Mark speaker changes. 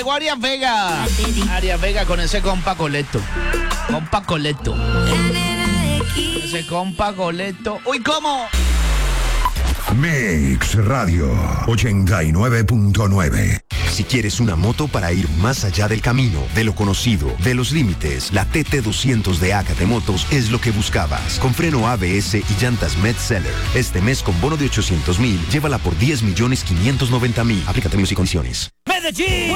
Speaker 1: llegó Arias Vega. Arias Vega con ese compa Coleto. Compa Coleto. Ese compa Coleto. Uy, ¿cómo?
Speaker 2: Mix Radio 89.9.
Speaker 3: Si quieres una moto para ir más allá del camino, de lo conocido, de los límites, la TT200 de Acate Motos es lo que buscabas. Con freno ABS y llantas Metzeler. Este mes con bono de 800,000, llévala por 10,590,000. Aplica términos y condiciones.
Speaker 4: ¡Medellín!